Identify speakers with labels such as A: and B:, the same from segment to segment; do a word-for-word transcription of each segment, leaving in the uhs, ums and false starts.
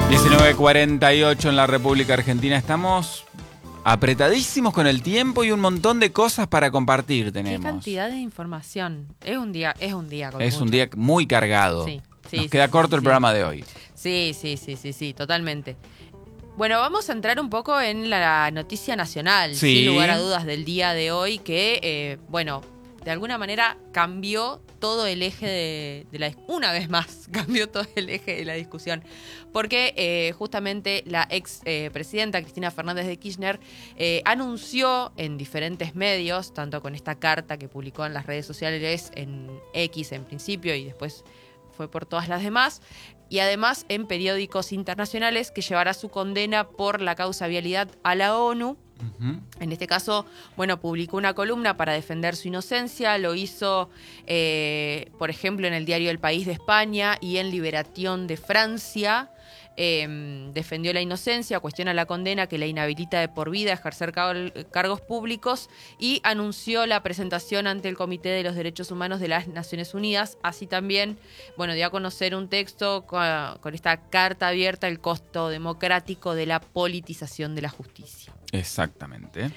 A: diecinueve cuarenta y ocho en la República Argentina. Estamos apretadísimos con el tiempo y un montón de cosas para compartir tenemos.
B: Qué cantidad de información. Es un día, es un día con
A: Es
B: mucho.
A: un día muy cargado.
B: Sí, sí,
A: Nos
B: sí,
A: queda
B: sí,
A: corto
B: sí,
A: el
B: sí.
A: programa de hoy.
B: Sí, sí, sí, sí, sí, totalmente. Bueno, vamos a entrar un poco en la noticia nacional,
A: Sí.
B: sin lugar a dudas, del día de hoy, que, eh, bueno, de alguna manera cambió todo el eje de, de la... Una vez más, cambió todo el eje de la discusión. Porque eh, justamente la ex eh, presidenta Cristina Fernández de Kirchner eh, anunció en diferentes medios, tanto con esta carta que publicó en las redes sociales, en X en principio y después fue por todas las demás, y además en periódicos internacionales, que llevará su condena por la causa vialidad a la ONU.
A: Uh-huh.
B: En este caso, bueno, publicó una columna para defender su inocencia, lo hizo, eh, por ejemplo, en el diario El País de España y en Liberación de Francia. Eh, defendió la inocencia, cuestiona la condena que la inhabilita de por vida a ejercer car- cargos públicos y anunció la presentación ante el Comité de los Derechos Humanos de las Naciones Unidas. Así también, bueno, dio a conocer un texto con, con esta carta abierta, el costo democrático de la politización de la justicia.
A: Exactamente.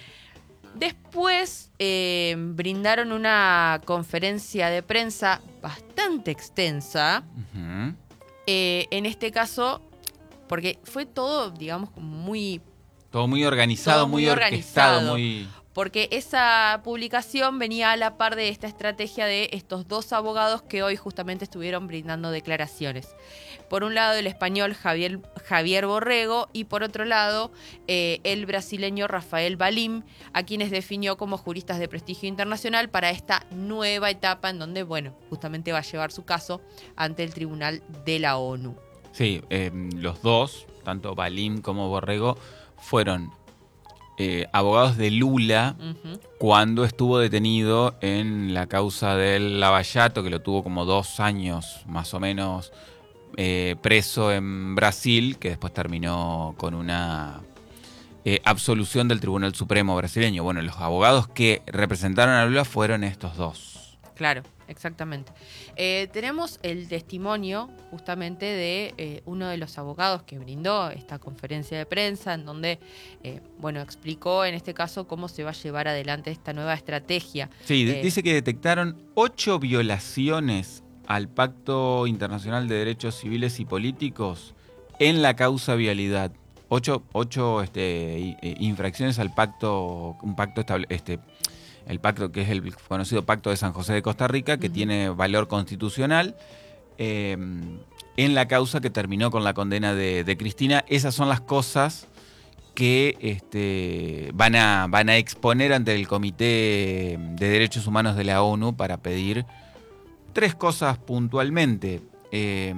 B: Después eh, brindaron una conferencia de prensa bastante extensa.
A: Uh-huh.
B: Eh, en este caso, porque fue todo, digamos, muy...
A: Todo muy organizado,
B: todo
A: muy,
B: muy
A: orquestado,
B: organizado.
A: muy...
B: Porque esa publicación venía a la par de esta estrategia de estos dos abogados que hoy justamente estuvieron brindando declaraciones. Por un lado, el español Javier, Javier Borrego y por otro lado, eh, el brasileño Rafael Valim, a quienes definió como juristas de prestigio internacional para esta nueva etapa en donde, bueno, justamente va a llevar su caso ante el Tribunal de la ONU.
A: Sí, eh, los dos, tanto Valim como Borrego, fueron eh, abogados de Lula uh-huh. cuando estuvo detenido en la causa del Lavallato, que lo tuvo como dos años más o menos eh, preso en Brasil, que después terminó con una eh, absolución del Tribunal Supremo brasileño. Bueno, los abogados que representaron a Lula fueron estos dos.
B: Claro, exactamente. Eh, tenemos el testimonio justamente de eh, uno de los abogados que brindó esta conferencia de prensa, en donde, eh, bueno, explicó en este caso cómo se va a llevar adelante esta nueva estrategia.
A: Sí,
B: eh,
A: dice que detectaron ocho violaciones al Pacto Internacional de Derechos Civiles y Políticos en la causa vialidad. Ocho, ocho este, infracciones al pacto, un pacto estable, este, el pacto que es el conocido Pacto de San José de Costa Rica, que uh-huh. tiene valor constitucional, eh, en la causa que terminó con la condena de, de Cristina. Esas son las cosas que este, van, a, van a exponer ante el Comité de Derechos Humanos de la ONU para pedir tres cosas puntualmente. Eh,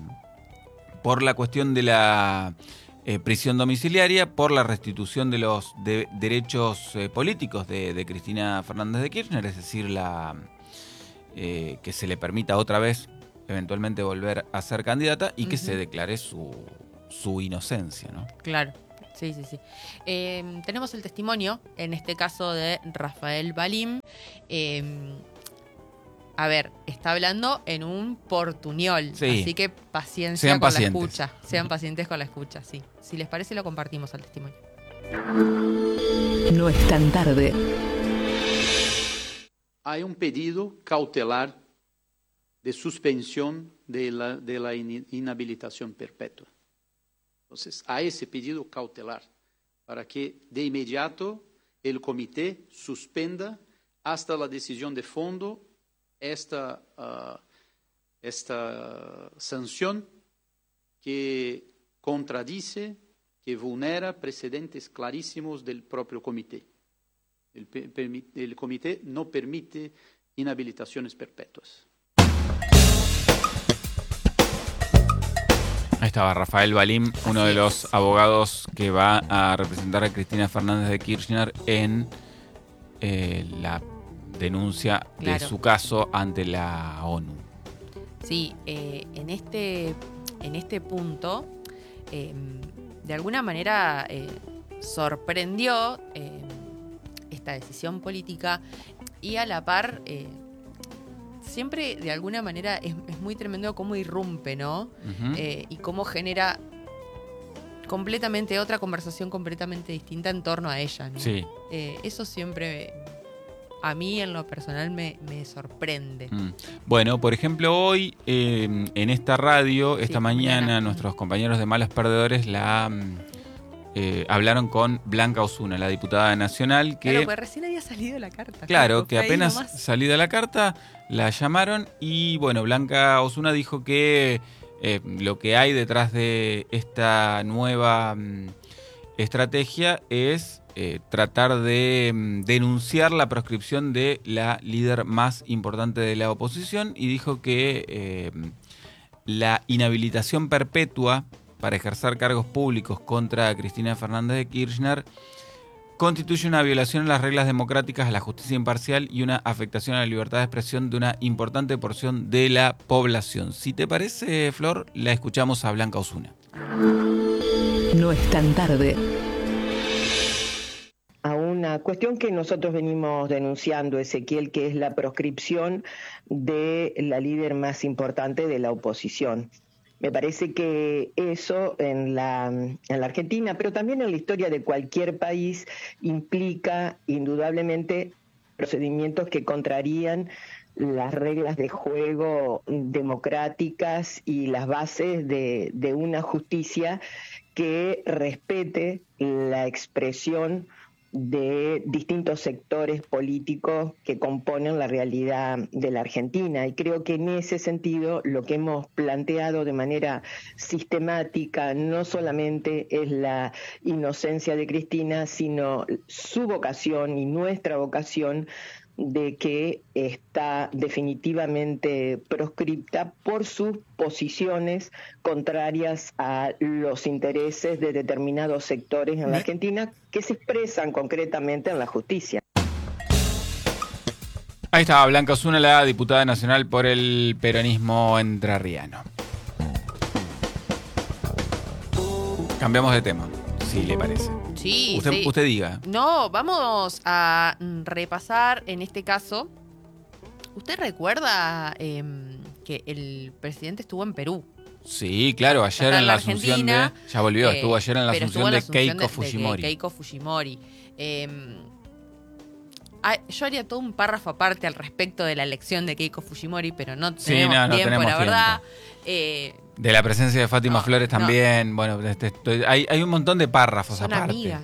A: por la cuestión de la Eh, prisión domiciliaria, por la restitución de los de, derechos eh, políticos de, de Cristina Fernández de Kirchner, es decir, la eh, que se le permita otra vez eventualmente volver a ser candidata y que uh-huh. se declare su, su inocencia, ¿no?
B: Claro, sí, sí, sí. Eh, tenemos el testimonio, en este caso de Rafael Valim. Eh, A ver, está hablando en un portuñol, sí. Así que paciencia
A: Sean
B: con
A: pacientes.
B: la escucha. Sean pacientes con la escucha, sí. Si les parece, lo compartimos al testimonio.
C: No es tan tarde.
D: Hay un pedido cautelar de suspensión de la, de la inhabilitación perpetua. Entonces, hay ese pedido cautelar para que de inmediato el comité suspenda hasta la decisión de fondo Esta, uh, esta sanción que contradice, que vulnera precedentes clarísimos del propio comité. El, el comité no permite inhabilitaciones perpetuas.
A: Ahí estaba Rafael Valim, uno de los abogados que va a representar a Cristina Fernández de Kirchner en eh, la denuncia
B: claro.
A: de su caso ante la ONU.
B: Sí, eh, en este en este punto, eh, de alguna manera eh, sorprendió eh, esta decisión política y a la par eh, siempre de alguna manera es, es muy tremendo cómo irrumpe, ¿no? Uh-huh. Eh, y cómo genera completamente otra conversación completamente distinta en torno a ella, ¿no?
A: Sí.
B: Eh, eso siempre a mí en lo personal me, me sorprende.
A: Mm. Bueno, por ejemplo, hoy eh, en esta radio, esta
B: Sí,
A: mañana,
B: mañana.
A: nuestros compañeros de Malos Perdedores la eh, hablaron con Blanca Osuna, la diputada nacional, que...
B: Claro, pues recién había salido la carta.
A: Claro, que
B: fue ahí
A: apenas
B: nomás.
A: salida la carta, la llamaron y bueno, Blanca Osuna dijo que eh, lo que hay detrás de esta nueva mm, estrategia es eh, tratar de mm, denunciar la proscripción de la líder más importante de la oposición y dijo que eh, la inhabilitación perpetua para ejercer cargos públicos contra Cristina Fernández de Kirchner constituye una violación a las reglas democráticas, a la justicia imparcial y una afectación a la libertad de expresión de una importante porción de la población. Si te parece, Flor, la escuchamos a Blanca Osuna.
C: No es tan tarde.
E: A una cuestión que nosotros venimos denunciando, Ezequiel, que es la proscripción de la líder más importante de la oposición. Me parece que eso en la, en la Argentina, pero también en la historia de cualquier país, implica indudablemente procedimientos que contrarían las reglas de juego democráticas y las bases de, de una justicia que respete la expresión de distintos sectores políticos que componen la realidad de la Argentina. Y creo que en ese sentido lo que hemos planteado de manera sistemática no solamente es la inocencia de Cristina, sino su vocación y nuestra vocación de que está definitivamente proscripta por sus posiciones contrarias a los intereses de determinados sectores en la Argentina que se expresan concretamente en la justicia.
A: Ahí estaba Blanca Osuna, la diputada nacional por el peronismo entrerriano. Cambiamos de tema, si le parece.
B: Sí,
A: Usted,
B: sí.
A: usted diga.
B: No, vamos a repasar en este caso. ¿Usted recuerda eh, que el presidente estuvo en Perú?
A: Sí, claro,
B: Ya
A: ayer
B: está
A: en la asunción
B: Argentina,
A: de... Ya volvió,
B: eh,
A: estuvo ayer en la
B: pero
A: asunción
B: estuvo en
A: de
B: la asunción
A: Keiko
B: de- de-
A: Fujimori.
B: de Keiko Fujimori. Eh, ah, yo haría todo un párrafo aparte al respecto de la elección de Keiko Fujimori, pero no
A: Sí,
B: tenemos
A: no, no
B: tiempo,
A: tenemos
B: la verdad. Eh,
A: De la presencia de Fátima
B: No,
A: Flores
B: no.
A: también. Bueno, este, estoy- hay, hay un montón de párrafos
B: son
A: aparte.
B: amigas.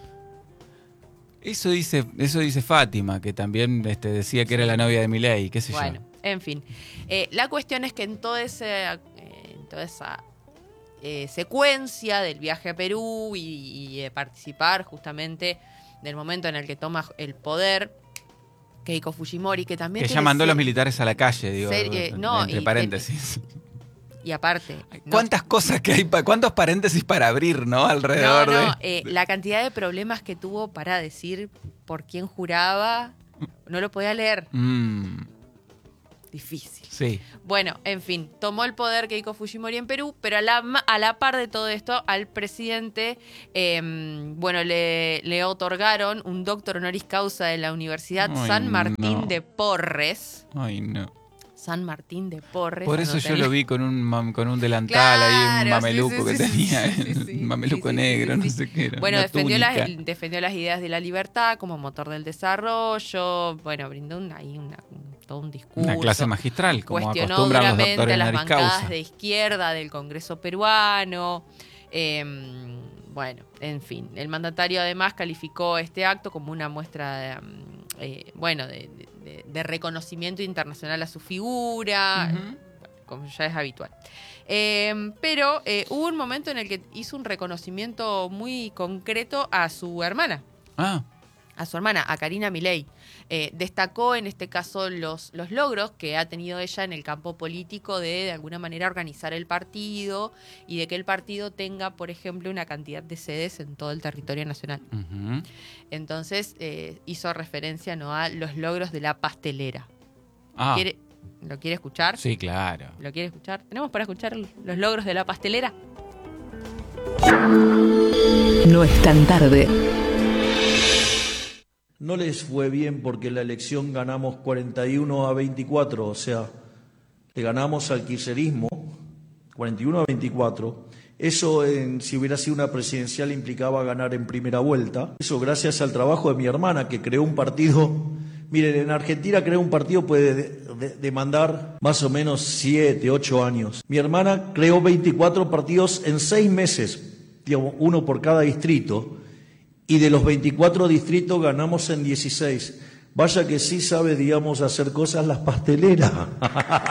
A: Eso dice, eso dice Fátima, que también este, decía que era
B: Sí.
A: la novia de Milei, qué sé
B: Bueno,
A: yo.
B: en fin. Eh, la cuestión es que en, todo ese, eh, en toda esa eh, secuencia del viaje a Perú y, y de participar justamente del momento en el que toma el poder Keiko Fujimori, que también
A: Que
B: tiene
A: ya mandó a los
B: ser-
A: militares a la calle, digo,
B: ser- eh, no,
A: entre
B: y-
A: paréntesis.
B: y aparte... no-
A: ¿Cuántas cosas que hay, pa- cuántos paréntesis para abrir, ¿no?
B: No,
A: Alrededor
B: no,
A: de...
B: eh, la cantidad de problemas que tuvo para decir por quién juraba, no lo podía leer.
A: Mm,
B: Difícil.
A: sí.
B: Bueno, en fin, tomó el poder Keiko Fujimori en Perú, pero a la, ma- a la par de todo esto, al presidente, eh, bueno, le, le otorgaron un doctor honoris causa de la Universidad
A: Ay,
B: San Martín
A: no.
B: de Porres.
A: Ay, no.
B: San Martín de Porres.
A: Por eso yo
B: anótenlo.
A: lo vi con un, mam- con un delantal ahí, un
B: Claro,
A: mameluco
B: sí, sí,
A: que
B: sí,
A: tenía,
B: sí, sí, sí,
A: un mameluco
B: sí, sí,
A: negro,
B: sí,
A: no
B: sí.
A: sé qué era.
B: Bueno,
A: una
B: defendió
A: túnica.
B: las, defendió las ideas de la libertad como motor del desarrollo. Bueno, brindó un, ahí una, un- todo un discurso.
A: Una clase magistral, como
B: Cuestionó
A: acostumbran los
B: duramente
A: doctores
B: a las
A: honoris
B: bancadas
A: causa.
B: de izquierda del Congreso peruano. Eh, bueno, en fin. El mandatario además calificó este acto como una muestra de, um, eh, bueno, de, de- de reconocimiento internacional a su figura,
A: Ujú.
B: como ya es habitual. Eh, pero eh, hubo un momento en el que hizo un reconocimiento muy concreto a su hermana.
A: Ah,
B: A su hermana, a Karina Milei. Eh, destacó en este caso los, los logros que ha tenido ella en el campo político de de alguna manera organizar el partido y de que el partido tenga, por ejemplo, una cantidad de sedes en todo el territorio nacional.
A: ujú.
B: Entonces eh, hizo referencia, ¿no?, a los logros de la pastelera.
A: Ah,
B: ¿Quiere- ¿Lo quiere escuchar?
A: sí, claro.
B: ¿Lo quiere escuchar? ¿Tenemos para escuchar los logros de la pastelera?
C: No es tan tarde.
F: No les fue bien porque la elección ganamos cuarenta y uno a veinticuatro, o sea, le ganamos al kirchnerismo cuarenta y uno a veinticuatro. Eso, en, si hubiera sido una presidencial, implicaba ganar en primera vuelta. Eso gracias al trabajo de mi hermana, que creó un partido. Miren, en Argentina crear un partido puede de, de, demandar más o menos siete, ocho años. Mi hermana creó veinticuatro partidos en seis meses, digamos, uno por cada distrito, y de los veinticuatro distritos ganamos en dieciséis. Vaya que sí sabe, digamos, hacer cosas las pasteleras.